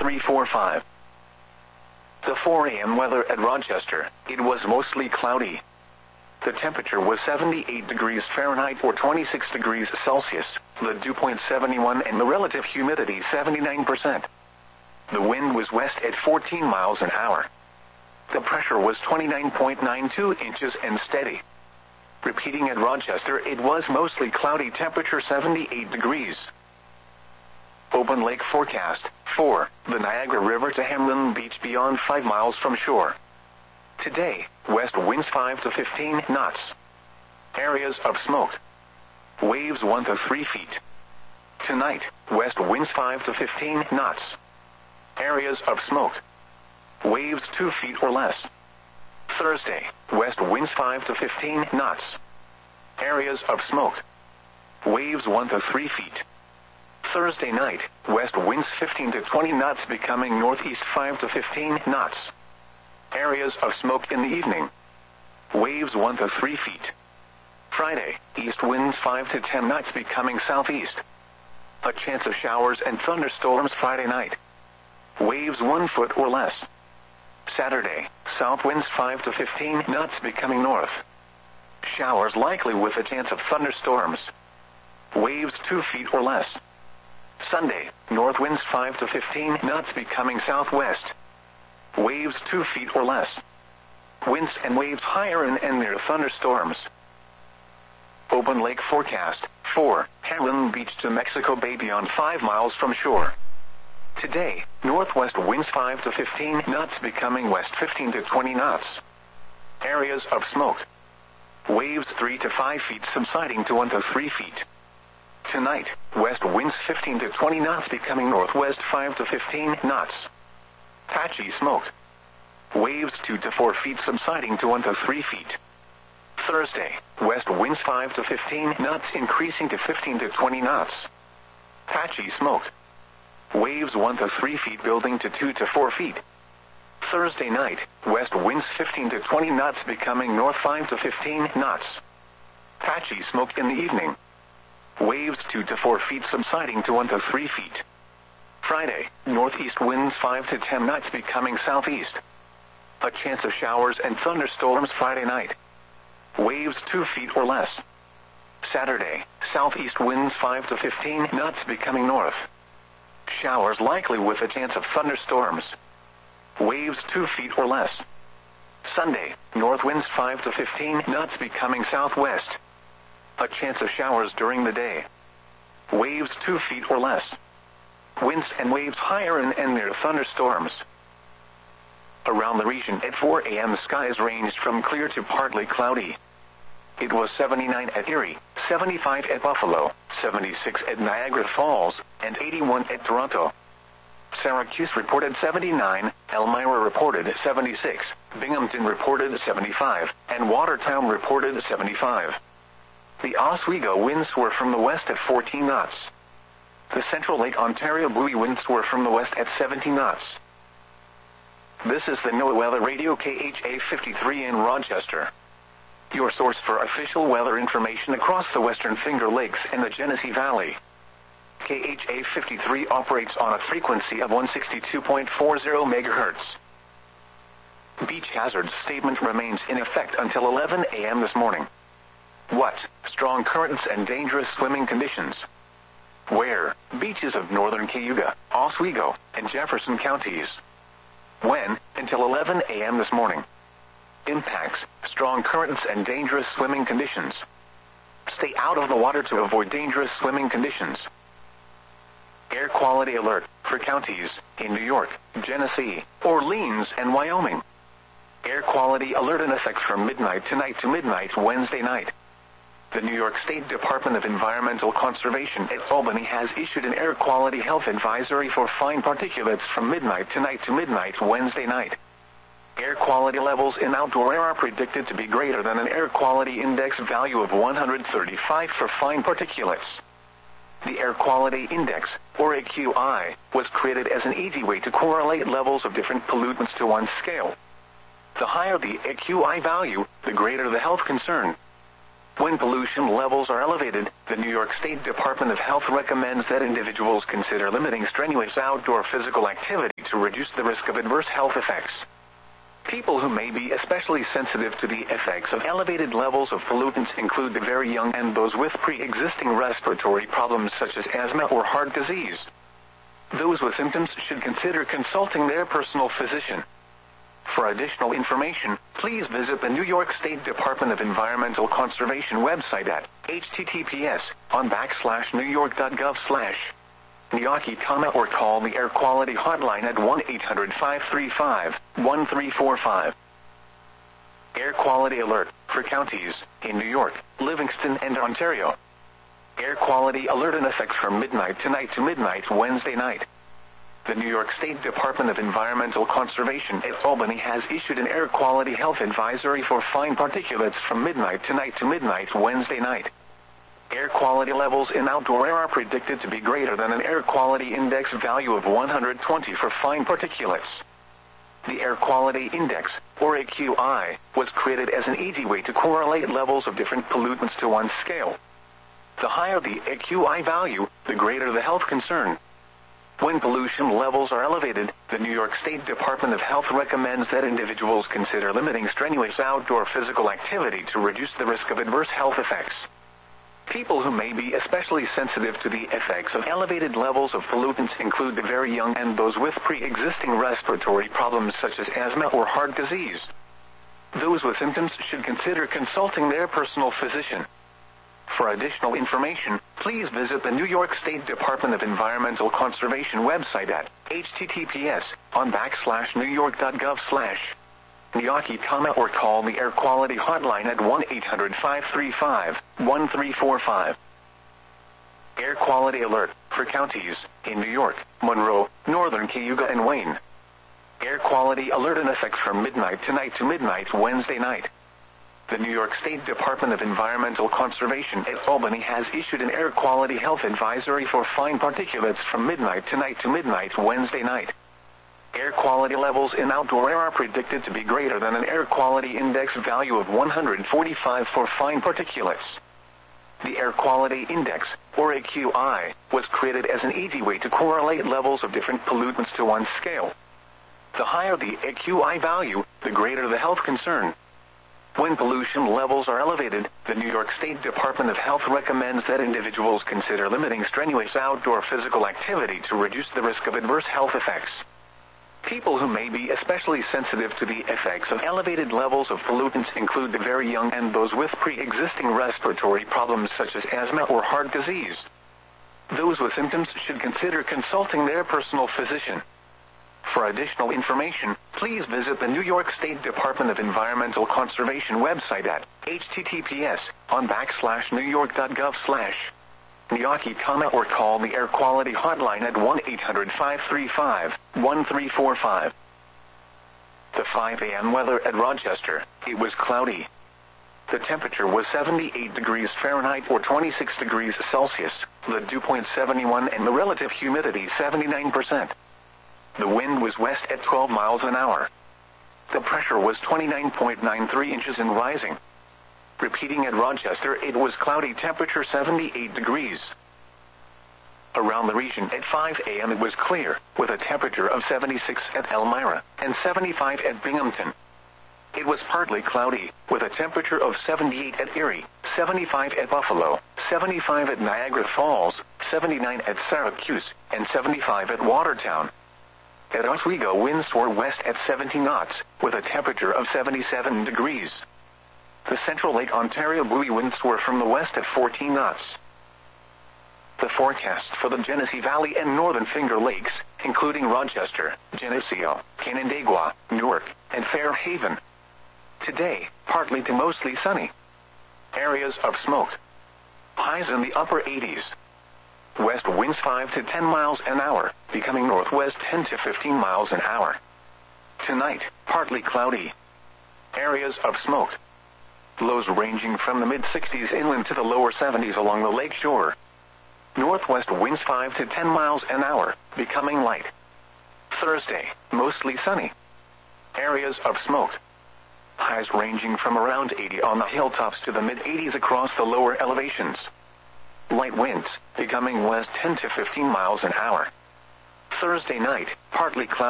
345. The 4 a.m. weather at Rochester, it was mostly cloudy. The temperature was 78 degrees Fahrenheit or 26 degrees Celsius, the dew point 71 and the relative humidity 79%. The wind was west at 14 miles an hour. The pressure was 29.92 inches and steady. Repeating at Rochester, it was mostly cloudy, temperature 78 degrees. Open lake forecast. 4. The Niagara River to Hamlin Beach beyond 5 miles from shore. Today, west winds 5 to 15 knots. Areas of smoke. Waves 1 to 3 feet. Tonight, west winds 5 to 15 knots. Areas of smoke. Waves 2 feet or less. Thursday, west winds 5 to 15 knots. Areas of smoke. Waves 1 to 3 feet. Thursday night, west winds 15 to 20 knots becoming northeast 5 to 15 knots. Areas of smoke in the evening. Waves 1 to 3 feet. Friday, east winds 5 to 10 knots becoming southeast. A chance of showers and thunderstorms Friday night. Waves 1 foot or less. Saturday, south winds 5 to 15 knots becoming north. Showers likely with a chance of thunderstorms. Waves 2 feet or less. Sunday, north winds 5 to 15 knots becoming southwest. Waves 2 feet or less. Winds and waves higher and near thunderstorms. Open lake forecast. 4. Hamlin Beach to Mexico Bay beyond 5 miles from shore. Today, northwest winds 5 to 15 knots becoming west 15 to 20 knots. Areas of smoke. Waves 3 to 5 feet subsiding to 1 to 3 feet. Tonight, west winds 15 to 20 knots becoming northwest 5 to 15 knots. Patchy smoke. Waves 2 to 4 feet subsiding to 1 to 3 feet. Thursday, west winds 5 to 15 knots increasing to 15 to 20 knots. Patchy smoke. Waves 1 to 3 feet building to 2 to 4 feet. Thursday night, west winds 15 to 20 knots becoming north 5 to 15 knots. Patchy smoke in the evening. Waves 2 to 4 feet subsiding to 1 to 3 feet. Friday, northeast winds 5 to 10 knots becoming southeast. A chance of showers and thunderstorms Friday night. Waves 2 feet or less. Saturday, southeast winds 5 to 15 knots becoming north. Showers likely with a chance of thunderstorms. Waves 2 feet or less. Sunday, north winds 5 to 15 knots becoming southwest. A chance of showers during the day. Waves 2 feet or less. Winds and waves higher and near thunderstorms. Around the region at 4 a.m. skies ranged from clear to partly cloudy. It was 79 at Erie, 75 at Buffalo, 76 at Niagara Falls, and 81 at Toronto. Syracuse reported 79, Elmira reported 76, Binghamton reported 75, and Watertown reported 75. The Oswego winds were from the west at 14 knots. The Central Lake Ontario buoy winds were from the west at 17 knots. This is the NOAA Weather Radio KHA 53 in Rochester. Your source for official weather information across the Western Finger Lakes and the Genesee Valley. KHA 53 operates on a frequency of 162.40 MHz. Beach hazard statement remains in effect until 11 a.m. this morning. What? Strong currents and dangerous swimming conditions. Where? Beaches of northern Cayuga, Oswego, and Jefferson counties. When? Until 11 a.m. this morning. Impacts, strong currents and dangerous swimming conditions. Stay out of the water to avoid dangerous swimming conditions. Air quality alert for counties in New York, Genesee, Orleans, and Wyoming. Air quality alert in effect from midnight tonight to midnight Wednesday night. The New York State Department of Environmental Conservation at Albany has issued an air quality health advisory for fine particulates from midnight tonight to midnight Wednesday night. Air quality levels in outdoor air are predicted to be greater than an air quality index value of 135 for fine particulates. The Air Quality Index, or AQI, was created as an easy way to correlate levels of different pollutants to one scale. The higher the AQI value, the greater the health concern. When pollution levels are elevated, the New York State Department of Health recommends that individuals consider limiting strenuous outdoor physical activity to reduce the risk of adverse health effects. People who may be especially sensitive to the effects of elevated levels of pollutants include the very young and those with pre-existing respiratory problems such as asthma or heart disease. Those with symptoms should consider consulting their personal physician. For additional information, please visit the New York State Department of Environmental Conservation website at https://newyork.gov/NYAKI, or call the Air Quality Hotline at 1-800-535-1345. Air Quality Alert for counties in New York, Livingston, and Ontario. Air Quality Alert in effect from midnight tonight to midnight Wednesday night. The New York State Department of Environmental Conservation at Albany has issued an air quality health advisory for fine particulates from midnight tonight to midnight Wednesday night. Air quality levels in outdoor air are predicted to be greater than an air quality index value of 120 for fine particulates. The Air Quality Index, or AQI, was created as an easy way to correlate levels of different pollutants to one scale. The higher the AQI value, the greater the health concern. When pollution levels are elevated, the New York State Department of Health recommends that individuals consider limiting strenuous outdoor physical activity to reduce the risk of adverse health effects. People who may be especially sensitive to the effects of elevated levels of pollutants include the very young and those with pre-existing respiratory problems such as asthma or heart disease. Those with symptoms should consider consulting their personal physician. For additional information, please visit the New York State Department of Environmental Conservation website at https://newyork.gov/NYAKI, or call the Air Quality Hotline at 1-800-535-1345. Air Quality Alert for counties in New York, Monroe, Northern Cayuga, and Wayne. Air Quality Alert in effect from midnight tonight to midnight Wednesday night. The New York State Department of Environmental Conservation at Albany has issued an air quality health advisory for fine particulates from midnight tonight to midnight Wednesday night. Air quality levels in outdoor air are predicted to be greater than an air quality index value of 145 for fine particulates. The Air Quality Index, or AQI, was created as an easy way to correlate levels of different pollutants to one scale. The higher the AQI value, the greater the health concern. When pollution levels are elevated, the New York State Department of Health recommends that individuals consider limiting strenuous outdoor physical activity to reduce the risk of adverse health effects. People who may be especially sensitive to the effects of elevated levels of pollutants include the very young and those with pre-existing respiratory problems such as asthma or heart disease. Those with symptoms should consider consulting their personal physician. For additional information, please visit the New York State Department of Environmental Conservation website at https://newyork.gov/NYAKI, or call the Air Quality Hotline at 1-800-535-1345. The 5 a.m. weather at Rochester, it was cloudy. The temperature was 78 degrees Fahrenheit or 26 degrees Celsius, the dew point 71 and the relative humidity 79%. The wind was west at 12 miles an hour. The pressure was 29.93 inches and rising. Repeating at Rochester, it was cloudy, temperature 78 degrees. Around the region at 5 a.m. it was clear, with a temperature of 76 at Elmira and 75 at Binghamton. It was partly cloudy, with a temperature of 78 at Erie, 75 at Buffalo, 75 at Niagara Falls, 79 at Syracuse, and 75 at Watertown. At Oswego, winds were west at 70 knots, with a temperature of 77 degrees. The Central Lake Ontario buoy winds were from the west at 14 knots. The forecast for the Genesee Valley and Northern Finger Lakes, including Rochester, Geneseo, Canandaigua, Newark, and Fairhaven. Today, partly to mostly sunny. Areas of smoke. Highs in the upper 80s. West winds 5 to 10 miles an hour, becoming northwest 10 to 15 miles an hour. Tonight, partly cloudy. Areas of smoke. Lows ranging from the mid-60s inland to the lower 70s along the lake shore. Northwest winds 5 to 10 miles an hour, becoming light. Thursday, mostly sunny. Areas of smoke. highs ranging from around 80 on the hilltops to the mid-80s across the lower elevations. Light winds, becoming west 10 to 15 miles an hour. Thursday night, partly cloudy.